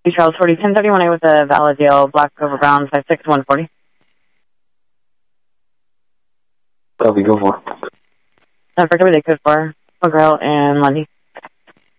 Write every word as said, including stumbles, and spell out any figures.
B Charles forty, ten thirty-one A with a valid deal, black over brown, five six one forty. Copy, go for it. Number two, they code for McGrail and Lundy.